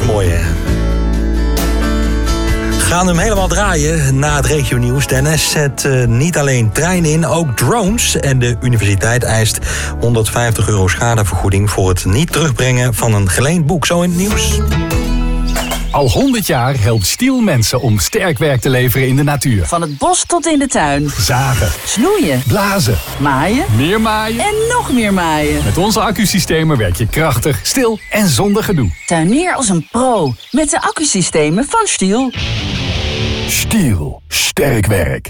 Mooi, hè? Gaan hem helemaal draaien na het regionieuws. De NS zet niet alleen treinen in, ook drones. En de universiteit eist €150 schadevergoeding voor het niet terugbrengen van een geleend boek. Zo in het nieuws. Al 100 jaar helpt Stihl mensen om sterk werk te leveren in de natuur. Van het bos tot in de tuin. Zagen. Snoeien. Blazen. Maaien. Meer maaien. En nog meer maaien. Met onze accusystemen werk je krachtig, stil en zonder gedoe. Tuinier als een pro. Met de accusystemen van Stihl. Stihl. Sterk werk.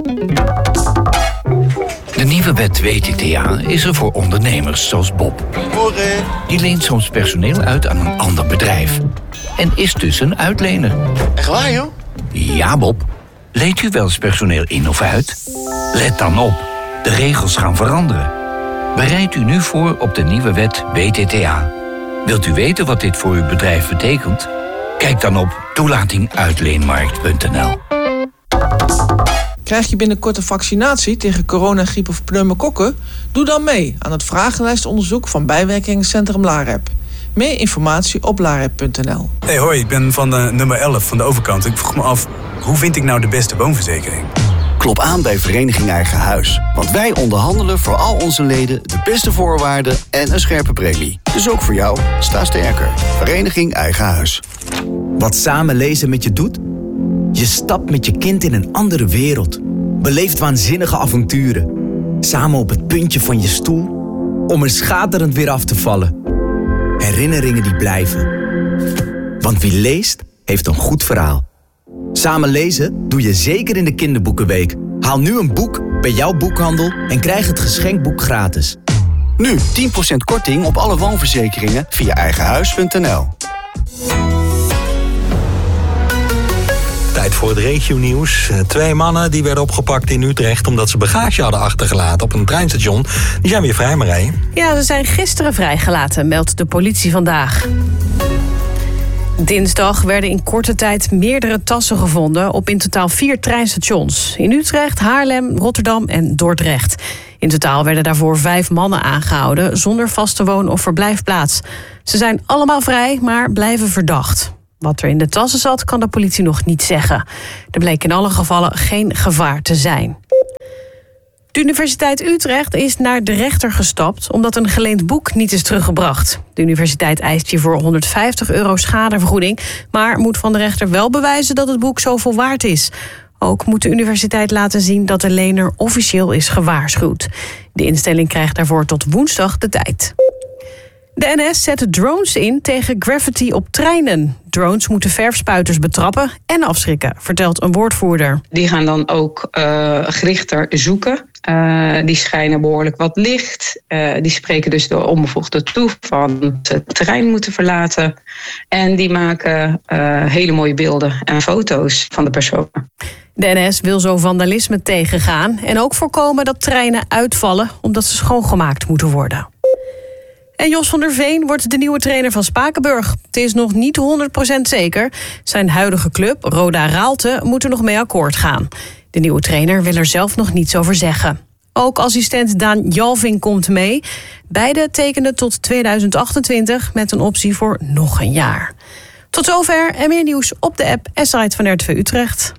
De nieuwe wet WTTA is er voor ondernemers zoals Bob. Die leent soms personeel uit aan een ander bedrijf. En is dus een uitlener. Echt waar, joh? Ja, Bob. Leent u wel eens personeel in of uit? Let dan op. De regels gaan veranderen. Bereid u nu voor op de nieuwe wet WTTA. Wilt u weten wat dit voor uw bedrijf betekent? Kijk dan op toelatinguitleenmarkt.nl. Krijg je binnenkort een vaccinatie tegen coronagriep of pneumokokken? Doe dan mee aan het vragenlijstonderzoek van bijwerkingencentrum LAREP. Meer informatie op larep.nl. Hey, hoi, ik ben van de nummer 11 van de overkant. Ik vroeg me af, hoe vind ik nou de beste woonverzekering? Klop aan bij Vereniging Eigen Huis. Want wij onderhandelen voor al onze leden de beste voorwaarden en een scherpe premie. Dus ook voor jou, sta sterker. Vereniging Eigen Huis. Wat samen lezen met je doet? Je stapt met je kind in een andere wereld. Beleeft waanzinnige avonturen. Samen op het puntje van je stoel. Om er schaterend weer af te vallen. Herinneringen die blijven. Want wie leest, heeft een goed verhaal. Samen lezen doe je zeker in de kinderboekenweek. Haal nu een boek bij jouw boekhandel en krijg het geschenkboek gratis. Nu 10% korting op alle woonverzekeringen via eigenhuis.nl. Tijd voor het regionieuws. 2 mannen die werden opgepakt in Utrecht omdat ze bagage hadden achtergelaten op een treinstation. Die zijn weer vrij, Marije. Ja, ze zijn gisteren vrijgelaten, meldt de politie vandaag. Dinsdag werden in korte tijd meerdere tassen gevonden op in totaal 4 treinstations. In Utrecht, Haarlem, Rotterdam en Dordrecht. In totaal werden daarvoor 5 mannen aangehouden zonder vaste woon- of verblijfplaats. Ze zijn allemaal vrij, maar blijven verdacht. Wat er in de tassen zat, kan de politie nog niet zeggen. Er bleek in alle gevallen geen gevaar te zijn. De Universiteit Utrecht is naar de rechter gestapt omdat een geleend boek niet is teruggebracht. De universiteit eist hiervoor €150 schadevergoeding, maar moet van de rechter wel bewijzen dat het boek zoveel waard is. Ook moet de universiteit laten zien dat de lener officieel is gewaarschuwd. De instelling krijgt daarvoor tot woensdag de tijd. De NS zet drones in tegen graffiti op treinen. Drones moeten verfspuiters betrappen en afschrikken, vertelt een woordvoerder. Die gaan dan ook gerichter zoeken. Die schijnen behoorlijk wat licht. Die spreken dus de onbevoegde toe van het terrein moeten verlaten. En die maken hele mooie beelden en foto's van de personen. De NS wil zo vandalisme tegengaan en ook voorkomen dat treinen uitvallen omdat ze schoongemaakt moeten worden. En Jos van der Veen wordt de nieuwe trainer van Spakenburg. Het is nog niet 100% zeker. Zijn huidige club, Roda Raalte, moet er nog mee akkoord gaan. De nieuwe trainer wil er zelf nog niets over zeggen. Ook assistent Daan Jalving komt mee. Beide tekenen tot 2028 met een optie voor nog een jaar. Tot zover en meer nieuws op de app en site van RTV Utrecht.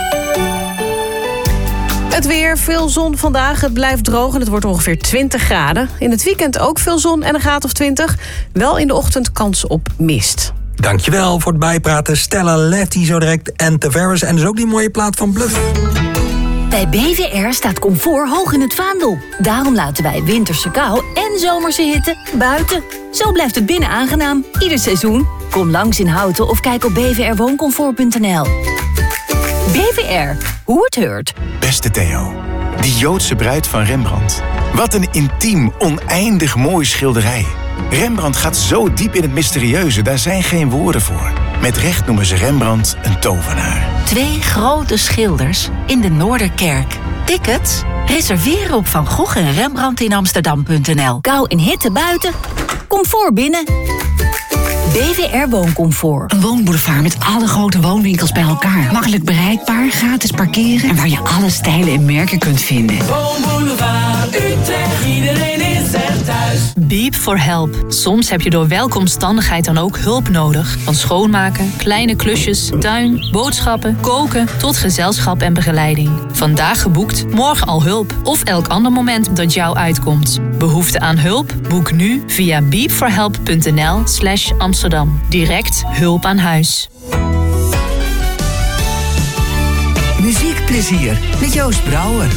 Het weer, veel zon vandaag. Het blijft droog en het wordt ongeveer 20 graden. In het weekend ook veel zon en een graad of 20. Wel in de ochtend kans op mist. Dankjewel voor het bijpraten. Stella Letty zo direct en Tavares. En dus ook die mooie plaat van Bluff. Bij BVR staat comfort hoog in het vaandel. Daarom laten wij winterse kou en zomerse hitte buiten. Zo blijft het binnen aangenaam, ieder seizoen. Kom langs in Houten of kijk op bvrwooncomfort.nl. BVR, hoe het heurt. Beste Theo, die Joodse bruid van Rembrandt. Wat een intiem, oneindig mooi schilderij. Rembrandt gaat zo diep in het mysterieuze, daar zijn geen woorden voor. Met recht noemen ze Rembrandt een tovenaar. 2 grote schilders in de Noorderkerk. Tickets? Reserveren op Van Gogh en Rembrandt in Amsterdam.nl. Kou en hitte buiten, comfort binnen. BVR Wooncomfort. Een woonboulevard met alle grote woonwinkels bij elkaar. Makkelijk bereikbaar, gratis parkeren en waar je alle stijlen en merken kunt vinden. Woonboulevard Utrecht, iedereen is er Beep for Help. Soms heb je door welke omstandigheid dan ook hulp nodig. Van schoonmaken, kleine klusjes, tuin, boodschappen, koken tot gezelschap en begeleiding. Vandaag geboekt, morgen al hulp. Of elk ander moment dat jou uitkomt. Behoefte aan hulp? Boek nu via beepforhelp.nl/Amsterdam. Direct hulp aan huis. Muziekplezier met Joost Brouwer.